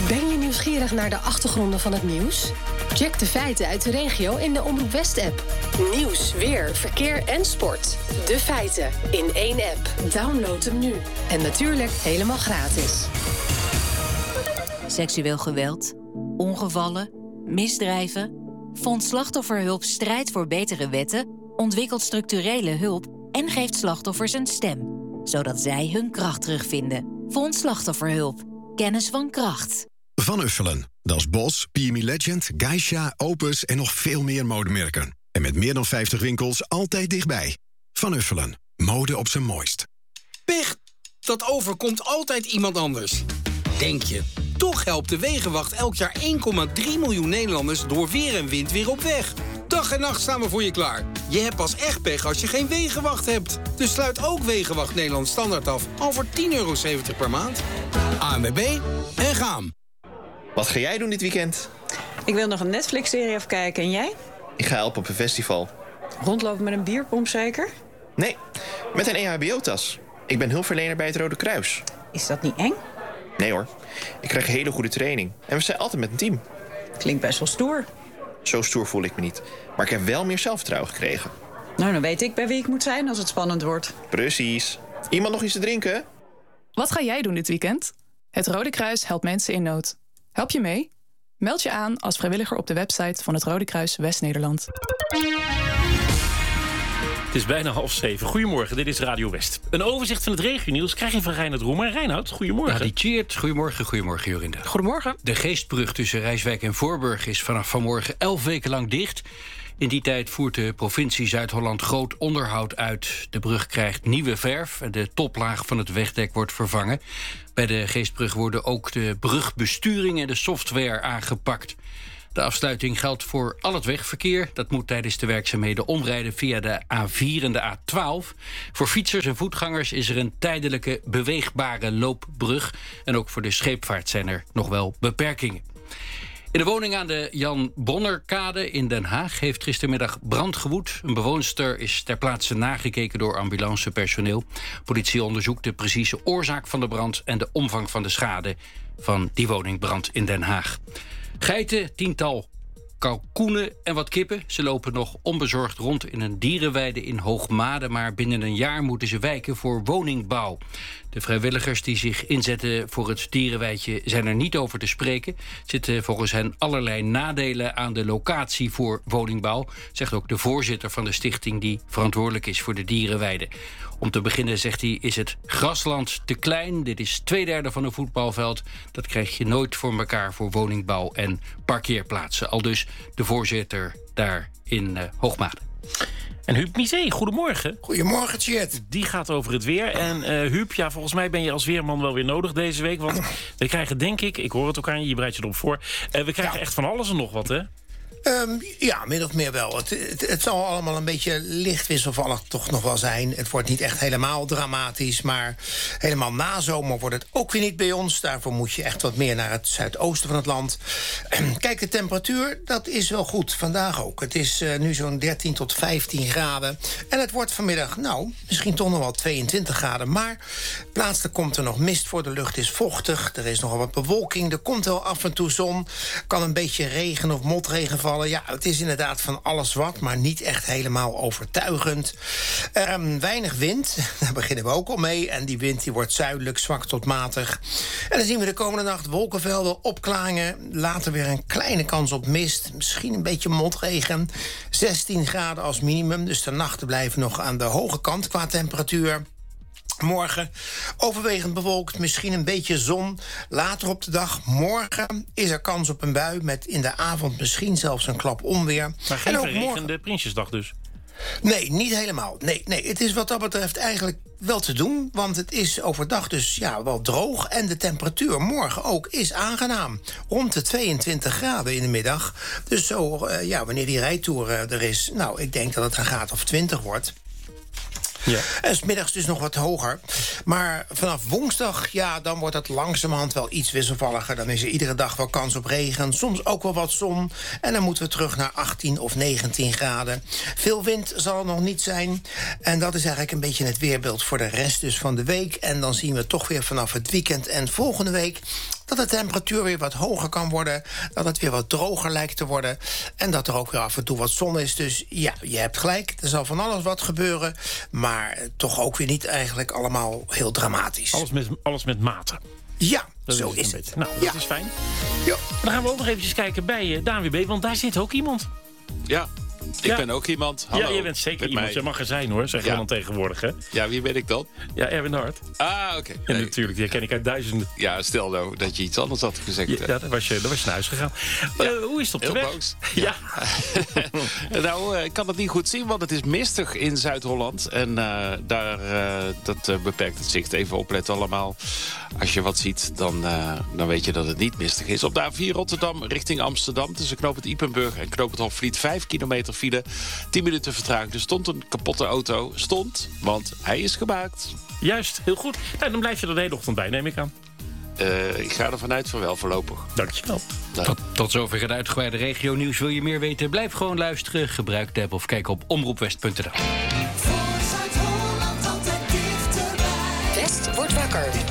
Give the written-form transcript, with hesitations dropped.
Ben je nieuwsgierig naar de achtergronden van het nieuws? Check de feiten uit de regio in de Omroep West-app. Nieuws, weer, verkeer en sport. De feiten in één app. Download hem nu. En natuurlijk helemaal gratis. Seksueel geweld, ongevallen, misdrijven. Fonds Slachtofferhulp strijdt voor betere wetten, ontwikkelt structurele hulp en geeft slachtoffers een stem, zodat zij hun kracht terugvinden. Fonds Slachtofferhulp. Kennis van kracht. Van Uffelen. Dat is Bos, PME Legend, Geisha, Opus en nog veel meer modemerken. En met meer dan 50 winkels altijd dichtbij. Van Uffelen. Mode op zijn mooist. Pech! Dat overkomt altijd iemand anders. Denk je. Toch helpt de Wegenwacht elk jaar 1,3 miljoen Nederlanders door weer en wind weer op weg. Dag en nacht staan we voor je klaar. Je hebt pas echt pech als je geen Wegenwacht hebt. Dus sluit ook Wegenwacht Nederland Standaard af. Al voor €10,70 per maand. ANWB en gaan. Wat ga jij doen dit weekend? Ik wil nog een Netflix-serie afkijken. En jij? Ik ga helpen op een festival. Rondlopen met een bierpomp zeker? Nee, met een EHBO-tas. Ik ben hulpverlener bij het Rode Kruis. Is dat niet eng? Nee hoor, ik krijg hele goede training. En we zijn altijd met een team. Klinkt best wel stoer. Zo stoer voel ik me niet. Maar ik heb wel meer zelfvertrouwen gekregen. Nou, dan weet ik bij wie ik moet zijn als het spannend wordt. Precies. Iemand nog iets te drinken? Wat ga jij doen dit weekend? Het Rode Kruis helpt mensen in nood. Help je mee? Meld je aan als vrijwilliger op de website van het Rode Kruis West-Nederland. Het is bijna 6:30. Goedemorgen, dit is Radio West. Een overzicht van het regionieuws krijg je van Reinoud Roemer. Reinoud, goedemorgen. Nou, die cheert. Goedemorgen, Jorinde. Goedemorgen. De Geestbrug tussen Rijswijk en Voorburg is vanaf vanmorgen 11 weken lang dicht. In die tijd voert de provincie Zuid-Holland groot onderhoud uit. De brug krijgt nieuwe verf en de toplaag van het wegdek wordt vervangen. Bij de Geestbrug worden ook de brugbesturing en de software aangepakt. De afsluiting geldt voor al het wegverkeer. Dat moet tijdens de werkzaamheden omrijden via de A4 en de A12. Voor fietsers en voetgangers is er een tijdelijke beweegbare loopbrug. En ook voor de scheepvaart zijn er nog wel beperkingen. In de woning aan de Jan Bonnerkade in Den Haag heeft gistermiddag brand gewoed. Een bewoonster is ter plaatse nagekeken door ambulancepersoneel. Politie onderzoekt de precieze oorzaak van de brand en de omvang van de schade van die woningbrand in Den Haag. Geiten, tiental kalkoenen en wat kippen. Ze lopen nog onbezorgd rond in een dierenweide in Hoogmade, maar binnen een jaar moeten ze wijken voor woningbouw. De vrijwilligers die zich inzetten voor het dierenweidje zijn er niet over te spreken. Er zitten volgens hen allerlei nadelen aan de locatie voor woningbouw, zegt ook de voorzitter van de stichting die verantwoordelijk is voor de dierenweide. Om te beginnen, zegt hij, is het grasland te klein. Dit is 2/3 van een voetbalveld. Dat krijg je nooit voor elkaar voor woningbouw en parkeerplaatsen. Aldus de voorzitter daar in Hoogmade. En Huub Misé, goedemorgen. Goedemorgen, Tjeerd. Die gaat over het weer. En Huub, ja, volgens mij ben je als weerman wel weer nodig deze week. Want we krijgen, denk ik hoor het ook aan je bereidt je erop voor. We krijgen echt van alles en nog wat, hè? Ja, min of meer wel. Het zal allemaal een beetje licht wisselvallig toch nog wel zijn. Het wordt niet echt helemaal dramatisch, maar helemaal na zomer wordt het ook weer niet bij ons. Daarvoor moet je echt wat meer naar het zuidoosten van het land. Kijk, de temperatuur, dat is wel goed. Vandaag ook. Het is nu zo'n 13 tot 15 graden. En het wordt vanmiddag, misschien toch nog wel 22 graden. Maar plaatselijk komt er nog mist voor. De lucht is vochtig. Er is nogal wat bewolking. Er komt wel af en toe zon. Kan een beetje regen of motregen vallen. Ja, het is inderdaad van alles wat, maar niet echt helemaal overtuigend. Weinig wind, daar beginnen we ook al mee. En die wind die wordt zuidelijk, zwak tot matig. En dan zien we de komende nacht wolkenvelden, opklaringen. Later weer een kleine kans op mist. Misschien een beetje motregen. 16 graden als minimum, dus de nachten blijven nog aan de hoge kant qua temperatuur. Morgen overwegend bewolkt, misschien een beetje zon. Later op de dag, morgen, is er kans op een bui met in de avond misschien zelfs een klap onweer. Maar geen verregende Prinsjesdag dus? Nee, niet helemaal. Nee, het is wat dat betreft eigenlijk wel te doen. Want het is overdag dus wel droog. En de temperatuur morgen ook is aangenaam. Rond de 22 graden in de middag. Dus zo, wanneer die rijtour er is, ik denk dat het een graad of 20 wordt. Ja. En 's middags dus nog wat hoger. Maar vanaf woensdag, dan wordt het langzamerhand wel iets wisselvalliger. Dan is er iedere dag wel kans op regen. Soms ook wel wat zon. En dan moeten we terug naar 18 of 19 graden. Veel wind zal er nog niet zijn. En dat is eigenlijk een beetje het weerbeeld voor de rest dus van de week. En dan zien we toch weer vanaf het weekend en volgende week dat de temperatuur weer wat hoger kan worden, dat het weer wat droger lijkt te worden en dat er ook weer af en toe wat zon is. Dus ja, je hebt gelijk, er zal van alles wat gebeuren, maar toch ook weer niet eigenlijk allemaal heel dramatisch. Alles met mate. Ja, dat zo is het. Nou, dat is fijn. Ja. Dan gaan we ook nog eventjes kijken bij de ANWB, want daar zit ook iemand. Ja. Ik ben ook iemand. Hallo. Ja, je bent zeker iemand. Je mag er zijn, hoor, zeggen we dan tegenwoordig, hè? Ja, wie ben ik dan? Ja, Erwin de Hart. Ah, oké. Ja, natuurlijk, die ken ik uit duizenden. Ja, stel nou dat je iets anders had gezegd. Ja, dan was je naar huis gegaan. Hoe is het op de heel weg? Boos. Ja. Nou, ik kan het niet goed zien, want het is mistig in Zuid-Holland. En dat beperkt het zicht. Even opletten allemaal. Als je wat ziet, dan weet je dat het niet mistig is. Op de A4 Rotterdam richting Amsterdam, tussen knooppunt Ypenburg en knooppunt Hofvliet, 5 kilometer file, 10 minuten vertraging. Er stond een kapotte auto. Want hij is gemaakt. Juist, heel goed. Nou, dan blijf je er de hele ochtend bij, neem ik aan. Ik ga ervan uit van wel voorlopig. Dankjewel. Tot zover het uitgebreide regionieuws. Wil je meer weten? Blijf gewoon luisteren. Gebruik de app of kijk op omroepwest.nl. West wordt wakker.